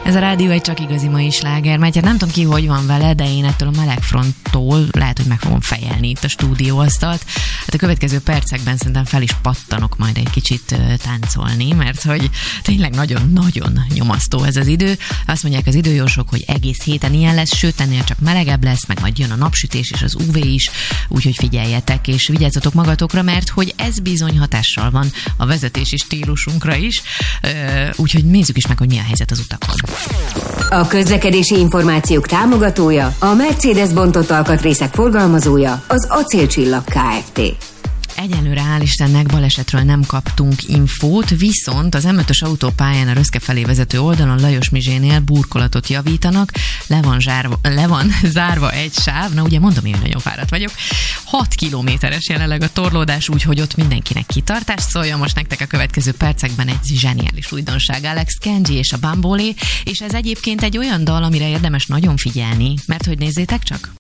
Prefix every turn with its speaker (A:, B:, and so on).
A: Ez a rádió egy csak igazi mai sláger, mert nem tudom ki, hogy van vele, de én ettől a melegfronttól lehet, hogy meg fogom fejelni itt a stúdióasztalt. Hát a következő percekben szerintem fel is pattanok majd egy kicsit táncolni, mert hogy tényleg nagyon-nagyon nyomasztó ez az idő. Azt mondják az időjósok, hogy egész héten ilyen lesz, sőt ennél csak melegebb lesz, meg majd jön a napsütés és az UV is, úgyhogy figyeljetek és vigyázzatok magatokra, mert hogy ez bizony hatással van a vezetési stílusunkra is, úgyhogy nézzük is meg, hogy mi a helyzet az utakon.
B: A közlekedési információk támogatója, a Mercedes bontott alkatrészek forgalmazója, az Acélcsillag Kft.
A: Egyelőre hál' Istennek balesetről nem kaptunk infót, viszont az M5-ös autópályán a Röszke felé vezető oldalon Lajos Mizsénél burkolatot javítanak, le van zárva egy sáv, na ugye mondom, én nagyon fáradt vagyok, 6 kilométeres jelenleg a torlódás, úgyhogy ott mindenkinek kitartást szóljon. Most nektek a következő percekben egy zseniális újdonság, Alex Kenji és a Bambolé, és ez egyébként egy olyan dal, amire érdemes nagyon figyelni, mert hogy nézzétek csak!